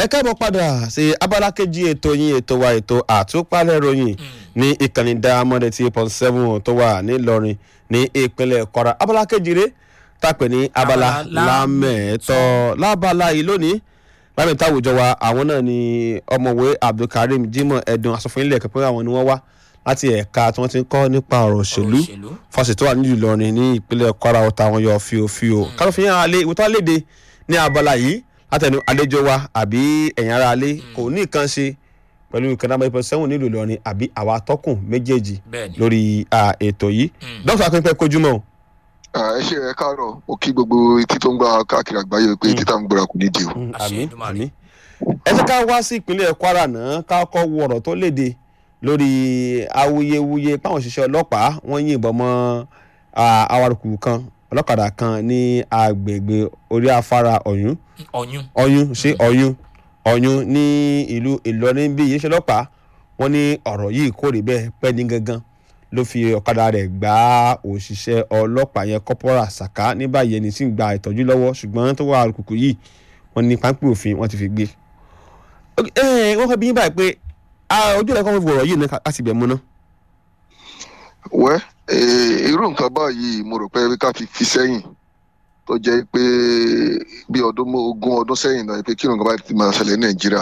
ẹ káàbọ̀ padà sí abala kejì ètò yín ètò wa ètò àtúpalẹ̀ ròyìn ní ìkànnì Diamond 88.7 tó wà nílọrin ní ìpínlẹ̀ Kwara. Abala kejì rẹ̀ tàpẹ̀ ní abala lámẹ̀ẹ́tọ́ lábala yìí lónìí lámẹ̀ẹ́tọ́ àwùjọ wa àwọn náà ni ọmọwé Abdulkareem Jimoh Edun asọ̀fúnilẹ̀ kẹ́pẹ́ àwọn ni wọ́n wá láti ẹ̀ka tí wọ́n ti ń kọ́ nípa ọ̀rọ̀ òṣèlú fásitì tó wà nílùú Ìlọrin ní ìpínlẹ̀ Kwara ọ̀tá àwọn yọ fíofío kálọ́fíà alẹ́ ìwòtá léde ní abala yìí látẹnu àlejò wa àbí ẹ̀yin ará alẹ́ kò ní nǹkan ṣe pẹ̀lú ìkànnì 7 nílùú Ìlọrin àbí àwa atọ́kùn méjèèjì lórí ètò yìí dókítà akínpẹ́ kojúmọ́. ẹ ṣe ẹ káàárọ̀ ó kí gbogbo etí tó ń gbà káàkiri àgbáyé pé etí tá ń gbọ́ra kò ní di o. àmín àmín. ẹ ṣe ká wá sí ìpínlẹ̀ Kwara náà ká kọ́ wo ọ̀rọ̀ tó léde lórí awuyewuye páwọn òṣìṣẹ́ ọlọ́pàá wọ́n yìnbọn mọ́ awárùkù kan ọlọ́kadà kan ní agbègbè orí afárá ọ̀yún ní ìlú Ìlọrin bí iléeṣẹ́ ọlọ́pàá wọ́n ní ọ̀rọ̀ yìí kò rí bẹ́ẹ̀ pẹ́ ní gangan ló fi ọ̀kadà rẹ̀ gbá òṣìṣẹ́ ọlọ́pàá yẹn Kọ́pọ́rà Sàká ní báyìí ẹni tí ń gba ìtọ́jú lọ́wọ́ ṣùgbọ́n tó wà alùpùpù yìí wọ́n ní páńpẹ́ òfin wọ́n ti fi gbé. wọ́n fẹ́ bí yín báyìí pé ojú ẹ̀kọ́ wọn fi wọ̀rọ̀ yìí ní láti bẹ̀ mú ná. irú nǹkan báyìí mo rò pé ká fi sẹ́yìn tó jẹ́ pé bí ogún ọdún sẹ́yìn náà pé kí nǹkan báyìí ti máa ṣẹlẹ̀ ní Nàìjíríà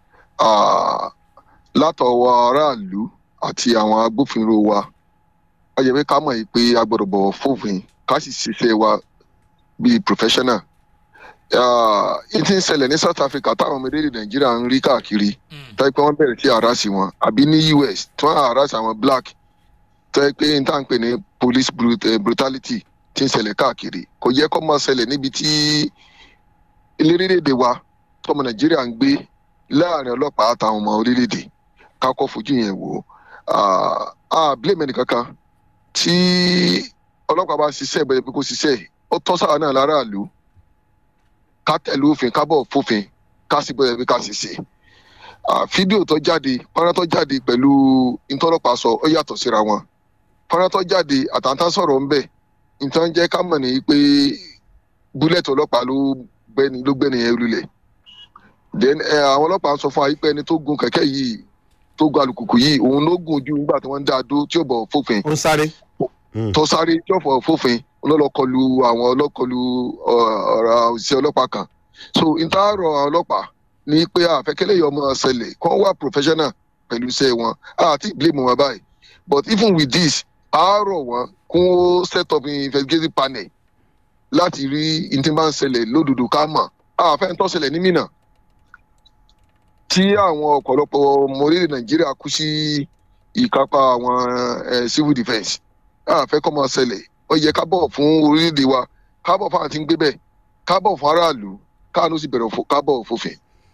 látọwọ́ aráàlú àti àwọn agbófinró wa wọ́n jẹ́ pé ká mọ̀ pé a gbọ́dọ̀ bọ̀wọ̀ fófin ká sì ṣiṣẹ́ wa bíi professional. Ìtì ń ṣẹlẹ̀ ní South Africa táwọn ọmọ orílẹ̀-èdè Nàìjíríà ń rí káàkiri táyé pé wọ́n bẹ̀rẹ̀ sí àrásì wọn àbí ní US tí wọ́n àrásì àwọn black táyé pé n tá à ń pè ní police brutality tí ń ṣẹlẹ̀ káàkiri kò yẹ kó máa ṣẹlẹ̀ níbi tí orílẹ̀-èdè wa tọmọ Nàìjíríà ń gbé láàrin ọlọ́pàá àtàwọn ọmọ orílẹ̀-èdè ká kọ́ fojú yẹn wò blame ẹnì kankan tí ọlọ́pàá bá ṣiṣẹ́ bẹ̀rẹ̀ pé kó ṣiṣẹ́ ó tọ́ sáà náà láràlú ká tẹ̀lé òfin ká bọ̀ fòfin ká sì bẹ̀rẹ̀ pé ká ṣiṣẹ́ fídíò tó jáde fọ́nrán tó jáde pẹ̀lú ìtọ́lọ́pàá sọ ó yàtọ̀ síra wọn fọ́nrán tó jáde àtàntà sọ̀rọ̀ ń bẹ̀ ìtàn jẹ́ ká mọ̀ ní pé búlẹ̀tì ọlọ́pàá ló gbẹ́ni yẹn lulẹ̀ then àwọn ọlọ́pàá sọ fún wa pé ẹni tó gun kẹ̀kẹ́ yìí tó gun alùpùpù yìí òun ló gùn ju nígbà tí wọ́n ń dá a dó tí ó bọ̀ fòfin tó sáré tí ó bọ̀ fòfin ọlọ́kọlù àwọn ọlọ́kọlù ọ̀rọ̀ òṣìṣẹ́ ọlọ́pàá kan so ìtaarọ̀ àwọn ọlọ́pàá ní pé àfẹ́kẹ́lẹ́ yìí ọmọ ṣẹlẹ̀ kàn wá professional pẹ̀lú iṣẹ́ wọn àti blame wọn báyìí but even with this àárọ̀ wọn kún set up investigative panel láti rí ìtì máa ń ṣẹlẹ̀ lódodo ká mọ̀ àfẹ́ ń tó ṣẹlẹ̀ ní Mínà tí àwọn ọ̀pọ̀lọpọ̀ ọmọ orílẹ̀ Nàìjíríà kú sí ìkápá àwọn civil defence àfẹ́ kọ́ máa ṣẹlẹ̀ ó yẹ ká bọ̀ fún orílẹ̀-èdè wa ká bọ̀ fún àti ń gbé bẹ́ẹ̀ ká bọ̀ fún aráàlú káàánú sì bẹ̀rẹ̀ ká bọ̀ fòfin.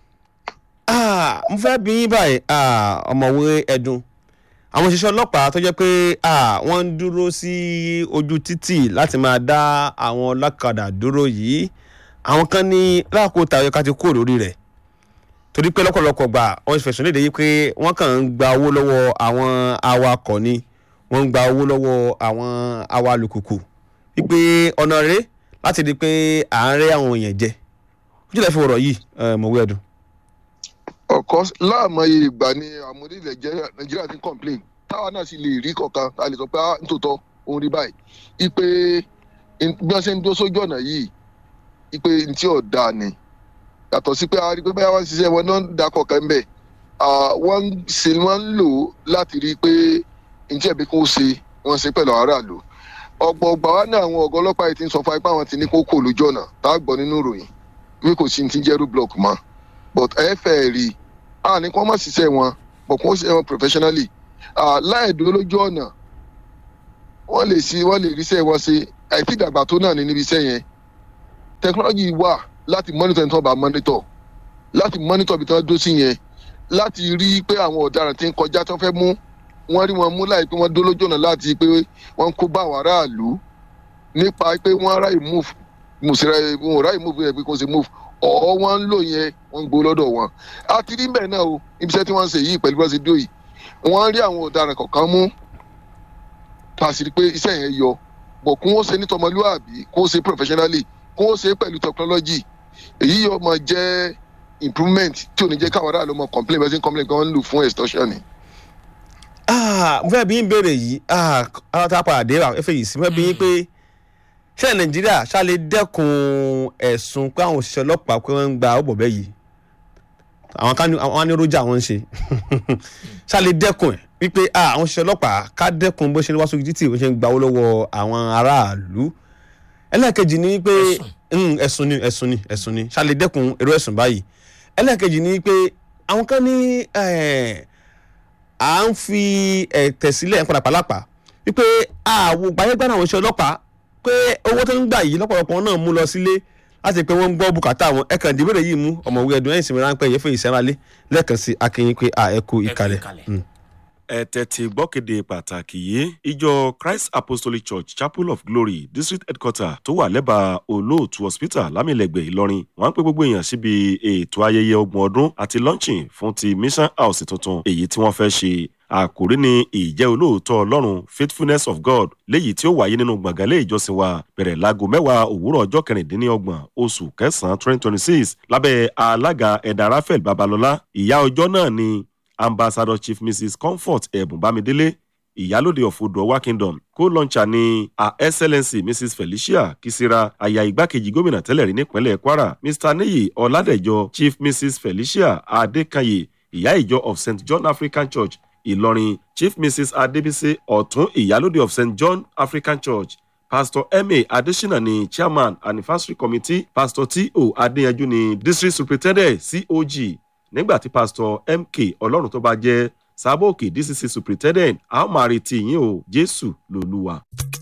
mo fẹ́ bí yín báyìí ọmọwé Ẹdun àwọn òṣìṣẹ́ ọlọ́pàá tó jẹ́ pé wọ́n ń dúró sí ojú títì láti máa dá àwọn ọlọ́kadà dúró yìí àwọn kan ní láàkóta ọ̀yọ́ ká ti kúrò lórí rẹ̀ torí pé lọ́pọ̀lọpọ̀ gbà wọ́n fẹ̀sùn léde yìí pé wọ́n kàn ń gba owó lọ́wọ́ àwọn awakọ̀ ni wọ́n ń gba owó lọ́wọ́ àwọn awalùkùkù wípé ọ̀nà rẹ̀ láti di pé à ń rẹ́ àwọn èèyàn jẹ ojú ìlẹ̀ fi wọ̀rọ̀ yìí mọ̀wé Ẹdun. ọ̀kọ́ láàmọye ìgbà ni àwọn orílẹ̀ Nàìjíríà ti ń complain táwa náà sì lè rí kọ̀ọ̀kan a lè sọ pé nítòótọ́ òun rí báyìí ipe bí wọ́n ṣe ń dó sójú ọ̀nà yìí ipe ntí ọ̀dà ni yàtọ̀ sí pé a rí pé báyà wọ́n ṣiṣẹ́ wọn náà ń da kọ̀ọ̀kan bẹ́ẹ̀ wọ́n ń lò láti rí pé ǹjẹ́ ẹ̀bí kò ṣe wọ́n ṣe pẹ̀lú aráàlú ọgbà wa náà àwọn ọ̀gá ọlọ́pàá yìí ti ń sọ fún ipá wọn ti ní kó kò lójú ọ̀nà tá a gbọ́ nínú ìròyìn wí kò sí ti jẹ́rú block mọ́ but ẹ fẹ́ rí i ní kí wọ́n má ṣiṣẹ́ wọn but kí wọ́n ṣiṣẹ́ wọn professionally láì dúró lójú ọ̀nà wọ́n lè ríṣẹ́ wọn ṣe àìtí ìdàgbà tó náà ní níbi iṣẹ́ yẹn technology wà láti monitor ní tí wọ́n bá monitor láti monitor bí tí wọ́n dó sí yẹn láti rí pé àwọn ọ̀daràn ti ń kọjá tí wọ́n fẹ́ mú wọ́n rí wọn mú láì pé wọ́n dó lójú ọ̀nà láti pé wọ́n kó bá àwọn aráàlú nípa pé wọ́n ráì move wọn ò ráì move yẹn pé kò sí move ọ̀ wọ́n ń lò yẹn wọ́n ń gbó lọ́dọ̀ wọn. a ti rí bẹ́ẹ̀ náà o ibi iṣẹ́ tí wọ́n ń ṣe yìí pẹ̀lú bọ́sẹ̀ dó yìí wọ́n rí àwọn ọ̀daràn kọ̀ọ̀kan mú tàṣírí pé iṣẹ́ yẹn yọ bọ̀ kún ó ṣe ní tọmọlúwàbí kún ó ṣe professionally kún ó ṣe pẹ̀lú technology èyí yóò máa jẹ́ improvement tí ò ní jẹ́ káwọn aráàlú mọ complain bẹ́ẹ̀ sí complain kan ń lù fún extortion ni. mo fẹ́ bí ń béèrè yìí àwọn tá a padà dé ẹ fẹ́ yìí sí mo fẹ́ bí yín pé ṣé nàìjíríà ṣá lè dẹ́kun ẹ̀sùn pé àwọn òṣìṣẹ́ ọlọ́pàá pé wọ́n ń gba ọ̀bọ̀ bẹ́ẹ̀ yìí àwọn anirójà wọn ń ṣe ṣá lè dẹ́kun ẹ̀ wípé àwọn òṣìṣẹ́ ọlọ́pàá ká dẹ́kun bó ṣe ń wá sójú títì bó ṣe ń gba owó lọ́wọ́ àwọn aráàlú. ẹlẹ́ẹ̀kejì ni wípé ẹ̀sùn ni ṣá lè dẹ́kun irú ẹ̀sùn báyìí. ẹlẹ́ẹ̀kejì ni wípé àwọn kan ní à ń fi ẹ̀tẹ̀ sílẹ̀ ń padà pàlápàá wípé àwọn gbàyẹ́gbà àwọn òṣìṣẹ́ ọlọ́pàá pé owó tó ń gbà yìí lọ́pọ̀lọpọ̀ náà mú lọ sílé láti pé wọ́n ń gbọ́ bùkátà wọn ẹ̀kan ìdìbòrè yìí mú ọ̀mọ̀wé ẹ̀dùn ẹ̀yìn sinmi ráńpẹ́ yẹ́fẹ́ ìṣẹ́rálé lẹ́ẹ̀kan sí akínyìn pé ẹ kú ìkàlẹ̀. ẹ tẹ́tí gbọ́kéde pàtàkì yìí ìjọ Christ Apostolic Church Chapel of Glory District Headquarter tó wà lẹ́bàá Olóòtú Hospital Lámìlẹ́gbẹ̀ẹ́ Ìlọrin wọ́n ń pè gbogbo èèyàn síbi ètò ayẹyẹ 20 ọdún àti launching fún ti Mission House tuntun èyí tí wọ́n fẹ́ ṣe. Àkòrí ni ìjẹ́ olóòótọ́ Ọlọ́run Faithfulness of God léyìí tí ó wáyé nínú gbàgálẹ̀ ìjọsìn wa bẹ̀rẹ̀ láago 10 òwúrọ̀ ọjọ́ 26 oṣù kẹsàn-án 2026 lábẹ́ alága ẹ̀dà Raphael Babalọ́lá. Ìyá ọjọ́ náà ni Ambassador Chief Mrs Comfort Ẹ̀bùn Bámidélé ìyálóde of Odowa Kingdom. Co-launcher ni Her Excellency Mrs Felicia Kisira aya igbákejì gómìnà tẹ́lẹ̀ rí nípínlẹ̀ Kwara Mr Níyì Ọládẹ̀jọ Chief Mrs Felicia Adékanyè ìyá ìjọ of St John African Church Ìlọrin Chief Mrs Adébísí Ọ̀tún ìyálóde of St John African Church Pastor M.A. Adesina ni Chairman Anniversary Committee Pastor T.O. Adéyanjú ni District Superintendent COG nígbà tí Pastor M.K. Ọlọ́run tó bá jẹ́ Sábòkè DCC Superintendent a ó máa retí yín o Jésù lolúwa.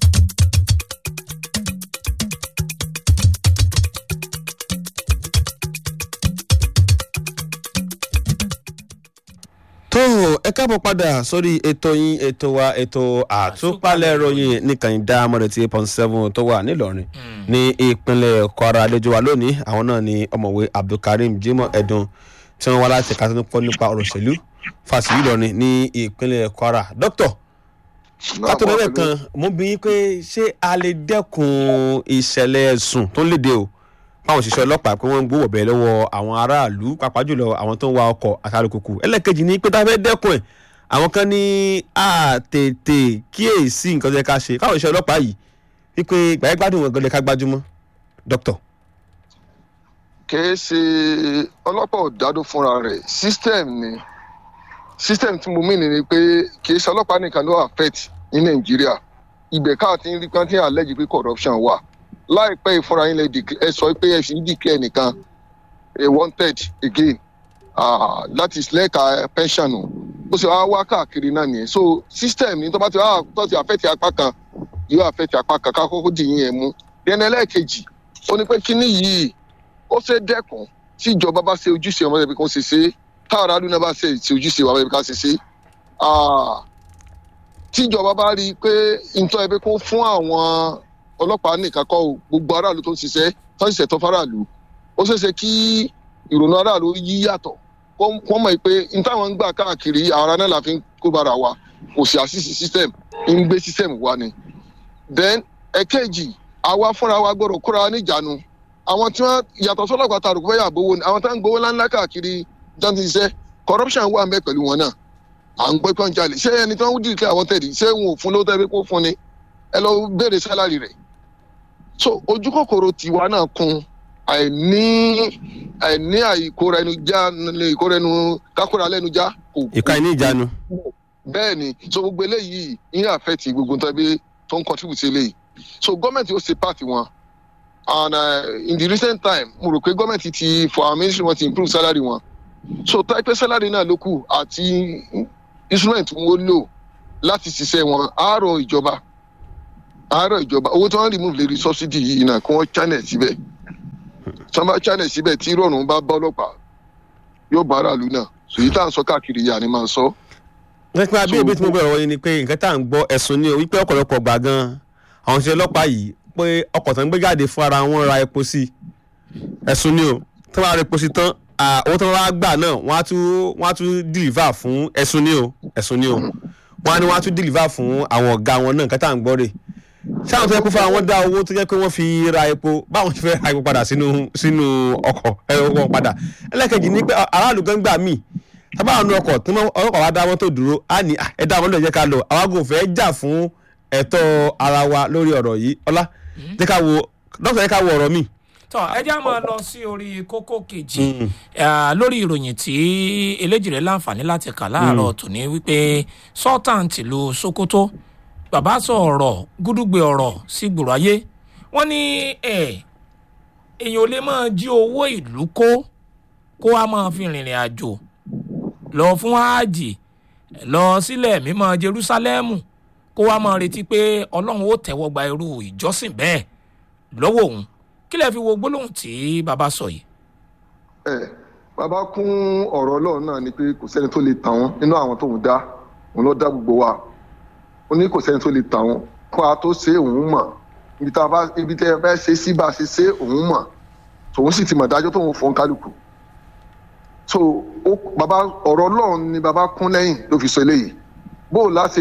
ẹ káàbọ̀ padà sórí ètò yín ètò wa ètò àtúpalẹ̀ ìròyìn nìkan dá mọ́rẹ̀ tí 8.7 tó wà nílọrin ní ìpínlẹ̀ Kwara àlejò wa lónìí àwọn náà ni ọ̀mọ̀wé Abdulkareem Jimoh Ẹ̀dùn tí wọ́n wá láti ẹ̀ka tó ń kọ́ nípa ọ̀rọ̀ òṣèlú fásitì Ìlọrin ní ìpínlẹ̀ Kwara. dókítà kátó lẹ́lẹ̀ kan mo bi yín pé ṣé a lè dẹ́kun ìṣẹ̀lẹ̀ ẹ̀sùn tó ń léde o fáwọn òṣìṣẹ́ ọlọ́pàá pé wọ́n ń gbówó bẹ́ẹ̀ lọ́wọ́ àwọn aráàlú pàápàá jùlọ àwọn tó ń wa ọkọ̀ àtàlùkùkù. ẹlẹ́ẹ̀kejì ni pé tá a fẹ́ dẹ́kun ẹ̀ àwọn kan ní àtètè kíyèsí nǹkan tó yẹ ká ṣe káwọn òṣìṣẹ́ ọlọ́pàá yìí wípé gbàgbádùn wọn gan-an ká gbájúmọ́. dókítà. kìí ṣe ọlọ́pàá ò dádó fúnra rẹ̀ system tí mo mí ni pé kìí ṣe ọlọ́pàá nìkan ló affect ní Nàìjíríà ibẹ̀ káàtì rí kan tí àlẹ́jì pé corruption wà láìpẹ́ ìfúnra yín lè sọ pé ẹ sì ń declare nìkan a wanted again láti lẹ́ka pension nù ó sì wá káàkiri náà nìyẹn so system ní tó bá ti affect apá kan yóò affect apá kan kákókó dìyín ẹ̀ mú dẹ́nu ẹlẹ́ẹ̀kejì ó ní pé kíní yìí ó ṣe dẹ́kun tí ìjọba bá ṣe ojúṣe ọmọdé bí kò ṣe ṣe táwọn aráàlú náà bá ṣe ojúṣe ọmọdé bí kò ṣe ṣe tí ìjọba bá rí i pé nítorí ẹbí kún fún àwọn ọlọ́pàá nìkan kọ́ gbogbo aráàlú tó ń ṣiṣẹ́ tó ń ṣiṣẹ́ tó faraàlú ó ṣeéṣe kí ìrònú aráàlú yí yàtọ̀ wọ́n mọ̀ pé n táwọn ń gbà káàkiri ara náà la fi ń kó bára wa kò sí àṣìṣe system ń gbé system wa ni. then ẹ̀kejì àwa fúnra wa gbọ́dọ̀ kóra wa níjàánu àwọn tí wọ́n yàtọ̀ sọ́lọ́pàá tààrù kó fẹ́ yà gbowó ni àwọn tá ń gbowó ńláńlá káàkiri jáde ṣiṣẹ́ corruption wà ń bẹ pẹ̀lú wọn náà à ń gbọ́ pé wọ́n jalè ṣé ẹni tí wọ́n dì kí àwọn tẹ̀lé ṣé wọn ò fún lówó tẹ́lẹ̀ kó fún ni ẹ lọ béèrè sálárì rẹ̀ so ojú kòkòrò tiwa náà kún àìní àìkóra ẹnu kákóra lẹ́nu já kò ìka ní ìjánu. bẹ́ẹ̀ ni so gbogbo eléyìí ìyẹn àfẹ́tì gbogbo tẹ́bí tó ń contribute sí eléyìí so gọ́ọ̀mẹ̀ntì ó ṣe part wọn and in the recent time mo rò pé gọ́ọ̀mẹ̀ntì ti for our ministry wọn ti improve salary wọn so táìpẹ́ salary náà ló kù àti instrument wọn lò láti ṣiṣẹ́ wọn àárọ̀ ìjọba owó tí wọ́n remove lè rí subsidy yìí náà kí wọ́n channel síbẹ̀ tí wọ́n bá channel síbẹ̀ tí ìrọ̀rùn bá bá ọlọ́pàá yóò bá aráàlú náà èyí tá à ń sọ káàkiri yà ni máa ń sọ. nípa abéèbé tí mo bẹ̀rẹ̀ wọ́n ni pé nǹkan tá à ń gbọ́ ẹ̀sùn ni wípé ọ̀pọ̀lọpọ̀ gbà gan-an àwọn òṣìṣẹ́ ọlọ́pàá yìí pé ọkọ̀ tó ń gbé jáde fún ara wọn ra epo sí ẹ̀sùn ni o tó bá ra epo sí tán owó tó bá gbà náà wọ́n á tún deliver fún ẹ̀sùn ni o wọ́n á tún deliver fún àwọn ọ̀gá wọn náà nǹkan tá à ń gbọ́ rè sáwọn tó yẹ kó fún àwọn dá owó tó jẹ́ pé wọ́n fi ra epo báwọn ṣe fẹ́ ra epo padà sínú ọkọ̀ wọn padà. ẹlẹ́kẹ̀jì ní pé aráàlú gan gbà míì tábàánú ọkọ̀ tí ọkọ̀ wa dá wọn tó dúró á ní ẹ̀dá wọn lọ jẹ́ ká lọ àwa kò fẹ́ jà fún ẹ̀tọ́ ara wa lórí ọ̀rọ̀ yìí. ọlá jẹ́ ká wo dókítà jẹ́ ká wo ọ̀rọ̀ míì. tọ́ ẹ já máa lọ sí orí kókó kejì lórí ìròyìn tí eléjìrè láǹfààní láti kà láàárọ̀ tòní wípé sultan tìlú Sokoto bàbá sọ ọ̀rọ̀ gúdúgbe ọ̀rọ̀ sí gbòòrò ayé wọ́n ní èèyàn ò lè máa jí owó ìlú kó wá máa fi rìnrìn àjò lọ fún háàjì lọ sílẹ̀ mímọ́ Jerúsálẹ́mù kó wá máa retí pé Ọlọ́run ó tẹ́wọ́ gba irú ìjọsìn bẹ́ẹ̀ lọ́wọ́ òun kí lẹ fi wo gbólóhùn tí bàbá sọ yìí. bàbá kún ọ̀rọ̀ Ọlọ́run náà ni pé kò sẹ́ni tó lè tà wọ́n nínú àwọn tóun dá òun ló dá gbogbo wa ó ní kò sẹ́ni tó lè tà wọ́n kó a tó ṣe òun mọ̀ ibi tẹ́ ẹ fẹ́ ṣe sí bá a ṣe ṣe òun mọ̀ tòun sì ti mọ̀ dájọ́ tóun fọ́n kálukú so bàbá ọ̀rọ̀ Ọlọ́run ni bàbá kún lẹ́yìn ló fi sọ eléyìí bó o láṣẹ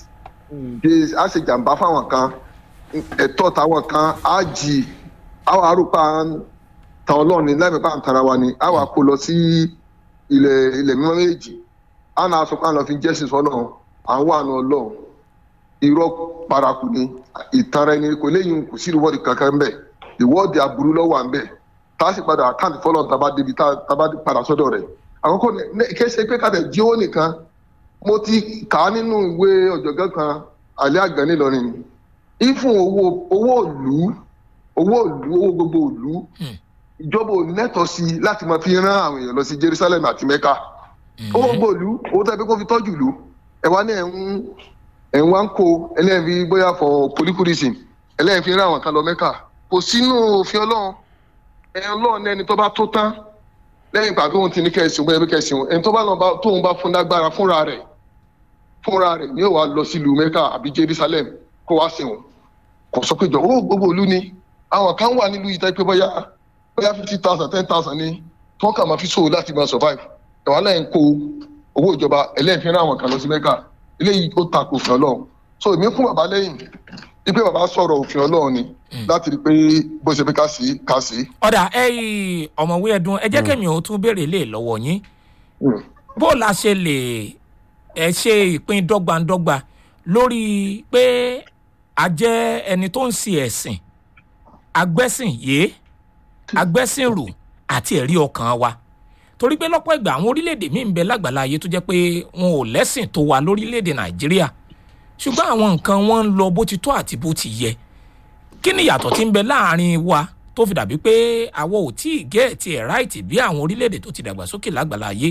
jàǹbá fáwọn kan ẹ̀tọ́ táwọn kan á jì àwọn arúgbó tan Ọlọ́run ní lẹ́mìí pa àǹtara wa ni àwọn kò lọ sí ilẹ̀ mímọ́ méjì á náà sọ pé àwọn lọ fi jẹ́sìn sọ́nà àwọn àna Ọlọ́run irọ́ paraku ni ìtara ẹni kò léyìn kò sí ìwọ́de kankan ń bẹ̀ ìwọ́de aburú lọ́wọ́ à ń bẹ̀ tá a sì padà àkáǹtì fọlọ́n tá a bá padà sọ́dọ̀ rẹ̀ àkọ́kọ́ kéṣe pé kàtẹ́ jí owó nìkan mo ti kà á nínú ìwé ọ̀jọ̀gán kan alẹ́ àgbẹ̀ ńìlọrin ìfún owó gbogbo ìlú ìjọba ò nẹ́tọ̀ọ́ sí láti máa fi rán àwọn èèyàn lọ sí Jerusalem àti Mecca owó gbogbo ìlú owó tẹ́ pé kó fi tọ́jú ìlú ẹ̀wá ní ẹ̀wá ń kó ẹlẹ́yìn fi bóyá for polytheism ẹlẹ́yìn fi rán àwọn kan lọ Mecca kò sínú òfin Ọlọ́run ẹni tó bá tó tán lẹ́yìn ìgbà tóun ti ní kẹsìn bóyá bí kẹsìn ẹni tó bá lọ bá tóun bá fún lágbára fúnra rẹ̀ ni yóò wá lọ sílùú Mecca àbí Jerusalem kó wá sìn wọn kò sọ pé jọ owó gbogbo ìlú ni àwọn kan wà nílùú yìí tẹ́ pé bóyá 50,000 10,000 ni tí wọ́n kà máa fi ṣòwò láti máa survive ẹ̀wọ̀n aláìní kó owó ìjọba ẹlẹ́yìn fi rán àwọn kan lọ sí Mecca eléyìí ó takò òfin Ọlọ́run so èmi fún bàbá lẹ́yìn wípé bàbá sọ̀rọ̀ òfin Ọlọ́run ni láti rí i pé bó ṣe pé ká sí. ọ̀dà ọ̀mọ̀wé ẹ̀dùn ẹ jẹ́ kẹ́mi ò tún béèrè lè lọ́wọ́ yín bó la ṣe lè ṣe ìpín dọ́gbandọ́gba lórí pé a jẹ́ ẹni tó ń sin ẹ̀sìn agbẹ́sìn yé agbẹ́sìn rù àti ẹ̀rí ọkàn wa torí pé lọ́pọ̀ ìgbà àwọn orílẹ̀-èdè míì ń bẹ lágbàlá ayé tó jẹ́ pé wọn ò lẹ́sìn tó wa lórílẹ̀-èdè Nàìjíríà ṣùgbọ́n àwọn nǹkan wọn ń lọ bó ti tó àti bó ti yẹ kí ni ìyàtọ̀ tí ń bẹ láàrin wa tó fi dàbí pé àwọn ò tí ì gẹ́ẹ̀tì ẹ̀ ráìtì bí àwọn orílẹ̀-èdè tó ti dàgbàsókè lágbàlá ayé.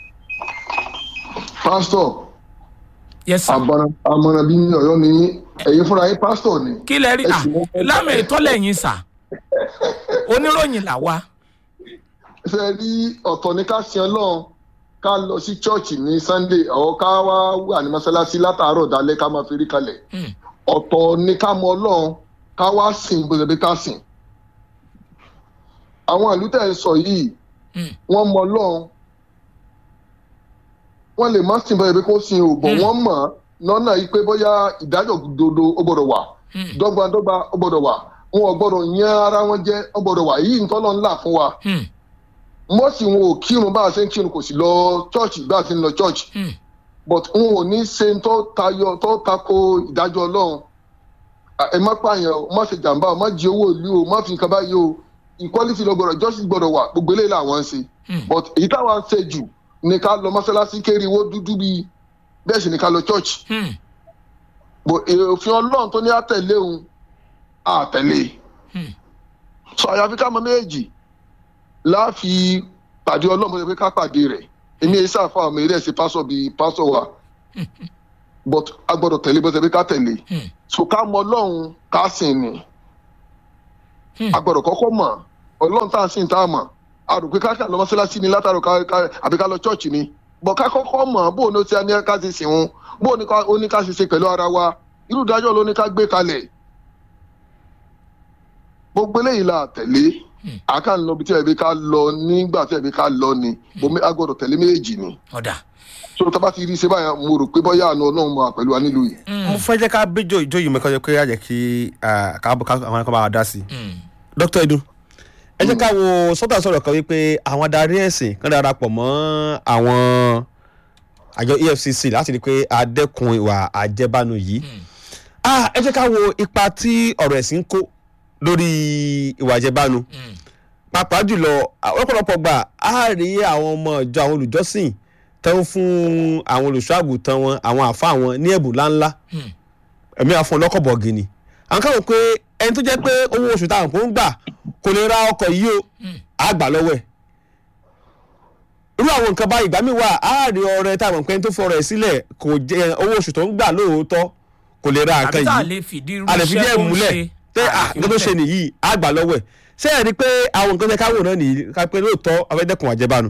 pásítọ̀ yes sir. àmọ̀ràn bí Ọ̀yọ́ ni ẹ̀yin fúnra yín pásítọ̀ ni. kí lẹ rí lámì ìtọ́lẹ̀yìn sà oníròyìn làwa. ṣe rí ọ̀tọ̀ ní ká sin Ọlọ́run ká lọ sí chọ́ọ̀chì ní Sunday àwọn ká wá wà ní mọ́sálásí látàárọ̀ dalẹ́ ká máa fi rí kalẹ̀ ọ̀tọ̀ ní ká mọ Ọlọ́run ká wá sìn bó ṣe bí ká sìn. àwọn ìlú tẹ̀ ń sọ yìí wọ́n mọ Ọlọ́run wọ́n lè má sìn bó ṣe bí kó sìn ò bọ̀ wọ́n mọ̀ lọ́nà yìí pé bóyá ìdájọ́ òdodo ó gbọ́dọ̀ wà dọ́gbandọ́gba ó gbọ́dọ̀ wà wọn ò gbọ́dọ̀ yán ara wọn jẹ ó gbọ́dọ̀ wà yìí nǹkan náà ńlá fún wa mọ́sí wọn ò kírun bá a ṣe ń kírun kò sì lọ chọ́ọ̀chì bá a ṣe ń lọ chọ́ọ̀chì but wọn ò ní ṣe tó tako ìdájọ́ Ọlọ́run ẹ má pààyàn o má ṣe jàǹbá o má jí owó ìlú o má fi nǹkan báyìí o equality lọ gbọ́dọ̀ justice gbọ́dọ̀ wà gbogbo eléyìí làwọn ń ṣe but èyí táwọn ń ṣe jù ní ká lọ mọ́ṣáláṣí kériwó dúdú bíi bẹ́ẹ̀ sì ní ká lọ chọ́ọ̀chì òfin Ọlọ́run tó ní àtẹ̀lé òun àtẹ̀lé sọ àyàfi ká mọ méjì láàfi pàdé Ọlọ́run pé ká pàdé rẹ̀ èmi ẹ̀ sáfà ọmọ eré ẹ̀sìn pásọ̀ bíi pásọ̀ wa but a gbọ́dọ̀ tẹ̀lé bó ṣe pé ká tẹ̀lé so ká mọ Ọlọ́run ká sìn ni a gbọ́dọ̀ kọ́kọ́ mọ̀ Ọlọ́run tá à ń sìn tá a mọ̀ a rò pé ká lọ mọ́ṣáláṣí ni látàrọ àbí ká lọ chọ́ọ̀chì ni but ká kọ́kọ́ mọ̀ bó ní ó ti ní ká ti sìn wọn bó ní ká ṣe pẹ̀lú ara wa irú ìdájọ́ ló ní ká gbé kalẹ̀ gbogbo eléyìí la tẹ̀lé àkànlọ bí tí ẹ̀bí ká lọ nígbà tí ẹ̀bí ká lọ ni a gbọ́dọ̀ tẹ̀lé méjì ni. ọ̀dà so tá a bá ti rí ṣe báyà mo rò pé bóyá àna ọlọ́run máa pẹ̀lú wa nílùú yìí. mo fẹ́ jẹ́ ká bíjò ìjó yìí mẹ́kọ́ jẹ́ pé á jẹ́ kí àwọn ẹ̀kọ́ bá wa dá sí i. Dr. Edu ẹ jẹ́ ká wo sọ́tà sọ̀rọ̀ kan wípé àwọn adarí ẹ̀sìn kan darapọ̀ mọ́ àwọn àjọ EFCC láti rí i pé a dẹ́kun ìwà àjẹbánu yìí. Ẹ jẹ́ ká wo ipa tí ọ̀rọ̀ ẹ̀sìn ń kó lórí ìwà àjẹbánu. Pàápàá jùlọ ọ̀pọ̀lọpọ̀ gbà á rí àwọn ọmọ ìjọ àwọn olùjọ́sìn tó ń fún àwọn olùṣọ́àgùtàn wọn àwọn àfáà wọn ní ẹ̀bùn ńláńlá ẹ̀mí àfọ̀n lọ́kọ̀bọ̀ gini. àwọn káwọn pé ẹni tó jẹ́ pé owó oṣù táwọn kò ń gbà kò lè ra ọkọ̀ yìí o á gbà lọ́wọ́ ẹ̀. irú àwọn nǹkan báyìí ìgbà míì wà á rí ọrẹ táwọn pé ẹni tó fọrọ ẹ̀ sílẹ̀ kò jẹ owó oṣù tó ń gbà lóòótọ́ kò lè ra nǹkan yìí. àbí tá a lè fìdí irú iṣẹ́ iṣẹ́ tó ń ṣe. pé nǹkan tó ṣe nìyí á gbà lọ́wọ́ ẹ̀. ṣé ẹ rí i pé àwọn nǹkan tẹ káwọ́ náà nìyí ká pé lóòótọ́ afẹ́dẹ́kùn àjẹbánu.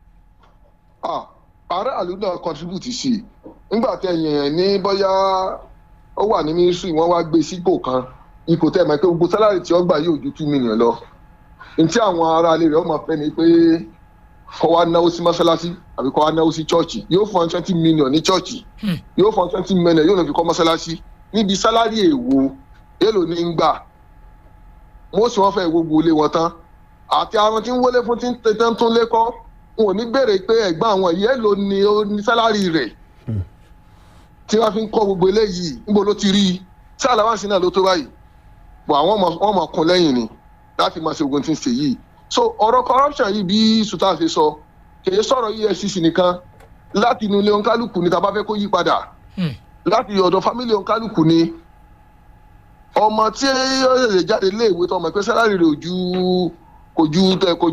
aráàlú náà contribute sí i nígbà tẹ yẹn ní bóyá ó wà ní ministry wọn wá gbé sípò kan ipò tẹ mọ̀ pé gbogbo sálárì tí ó gbà yóò ju 2 million lọ ntí àwọn ará ilé rẹ̀ ó máa fẹ́ ni pé kó wá náwó sí mọ́ṣáláṣí àbí kó wá náwó sí chọ́ọ̀chì yóò fún 20 million ní chọ́ọ̀chì yóò fún 20 million yóò lọ fi kọ́ mọ́ṣáláṣí níbi sálárì èwo èlò ní ń gbà wọ́n sì wọ́n fẹ́ gbogbo ilé wọn tán àti àwọn tí ń wọlé fún tí ń tẹ́tẹ́ tún lé kọ́ wọn ò ní béèrè pé ẹ̀gbọ́n àwọn yìí èlò ni ó ní sálárì rẹ̀ tí wọ́n fi ń kọ́ gbogbo eléyìí níbo ló ti rí i sí àlàáfíà náà ló tó báyìí bọ̀ àwọn wọ́n mọ̀ kún lẹ́yìn ni láti máa ṣe ogun tí ń ṣe yìí so ọ̀rọ̀ corruption yìí bí Sultan ṣe sọ kì í sọ̀rọ̀ EFCC nìkan láti inú ilé oníkálukú ni tá a bá fẹ́ kó yí padà láti ọ̀dọ̀ fámílì oníkálukú ni ọmọ tí ó lè jáde léèwé tó ọmọ ìpè sálárì rẹ̀ kò ju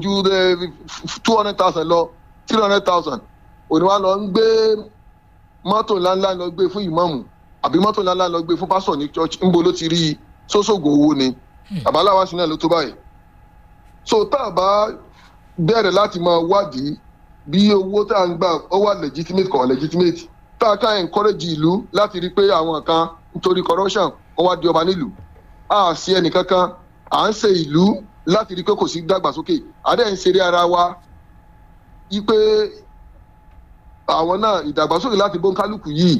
200,000 lọ 300,000 òní wa lọ ń gbé mọ́tò ńláńlá lọ gbé fún ìmáàmù àbí mọ́tò ńláńlá lọ gbé fún pásọ̀ ní church ńbo ló ti rí sóṣogbo owó ni àbáláwa sí náà ló tó báyìí so tá a bá bẹ̀rẹ̀ láti máa wádìí bí owó tá à ń gbà ó wà legitimate kò legitimate tá a ká encourage ìlú láti rí pé àwọn kan nítorí corruption wọ́n wá di ọba nílùú a sí ẹnìkankan à ń ṣe ìlú láti rí pé kò sí dàgbàsókè adé ń ṣeré ara wa yí pé àwọn náà ìdàgbàsókè láti bóńkálùkù yìí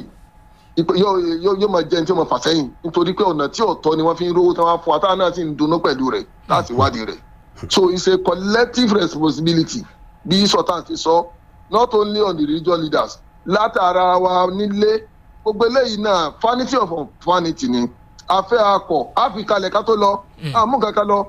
yóò máa jẹ́ ní tí wọ́n fà sẹ́yìn nítorí pé ọ̀nà tí ọ̀tọ̀ ni wọ́n fi ń rówó tí wọ́n fún wa táwọn náà sì ń dunnú pẹ̀lú rẹ̀ láti wádìí rẹ̀ so it's a collective responsibility bí Sultan ti sọ not only on the regional leaders látara wa nílé gbogbo eléyìí náà vanity of vanity ni afẹ́ akọ̀ àfikalẹ̀ ká tó lọ àmú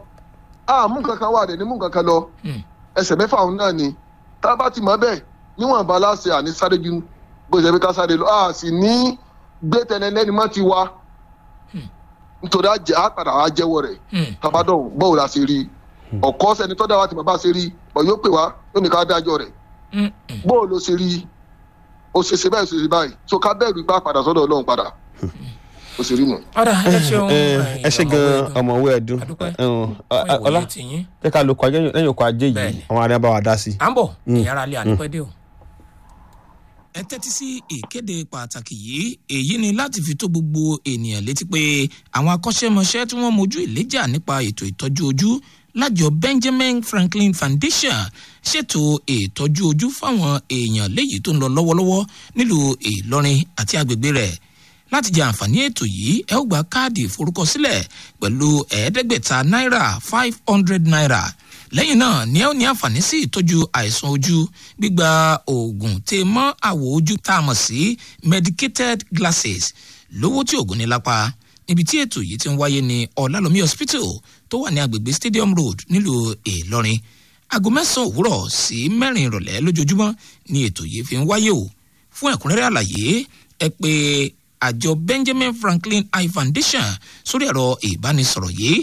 kankan wà dé ní mú kankan lọ ẹsẹ̀ mẹ́fà òun náà ni tá a bá ti mọ̀ bẹ́ẹ̀ níwọ̀nba láṣẹ àní sáré ju bó ṣe fi ká sáré lọ a sì ní gbé tẹnẹlẹ́ni mọ́ ti wá nítorí àpàdà wa jẹ́wọ́ rẹ̀ tábàdàn bọ́ọ̀ la ṣe rí ọ̀kọ́ sẹ́ni tọ́da wa ti bàbá ṣe rí bọ̀ yóò pè wá yóò ní ká dájọ́ rẹ̀ bọ́ọ̀ ló ṣe rí ó ṣe ṣe báyìí so ká bẹ̀rù ipá padà sọ́dọ̀ Ọlọ́run padà ó ṣe rí nù. ọ̀rà ẹ ṣeun ẹ ṣe gan ọmọwé Ẹdùn ọlá jẹ́ ká lóko lẹ́yìn oko ajé yìí àwọn ará bá wa dá sí. à ń bọ̀ ìyára lé àdúpẹ́ dé o. ẹ tẹ́tí sí ìkéde pàtàkì yìí èyí ni láti fi tó gbogbo ènìyàn létí pé àwọn akọ́ṣẹ́mọṣẹ́ tí wọ́n mojú ìléjà nípa ètò ìtọ́jú ojú lájọ Benjamin Franklin Foundation ṣètò ìtọ́jú ojú fáwọn èèyàn léyìí tó ń lọ lọ́wọ́lọ́wọ́ nílùú Ìlọrin àti agbègbè rẹ̀ láti jẹ àǹfààní ètò yìí ẹ ó gba káàdì ìforúkọsílẹ̀ pẹ̀lú $500 náírà lẹ́yìn náà ni ẹ ó ní àǹfààní sí ìtọ́jú àìsàn ojú gbígba oògùn tè mọ́ àwọ̀ ojú tá a mọ̀ sí medicated glasses lówó tí oògùn ní lápá níbi tí ètò yìí ti ń wáyé ní Ọlálọ́mí hospital tó wà ní agbègbè Stadium Road nílùú Ìlọrin aago 9 òwúrọ̀ sí 4 ìrọ̀lẹ́ lójoojúmọ́ ni ètò yìí fi ń wáyé o fún ẹ̀kúnrẹ́rẹ́ àlàyé ẹ pè àjọ Benjamin Franklin Eye Foundation sórí ẹ̀rọ ìbánisọ̀rọ̀ yìí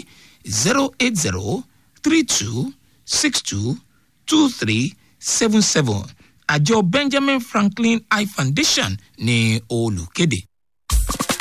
08032622377 àjọ Benjamin Franklin Eye Foundation ní olùkéde.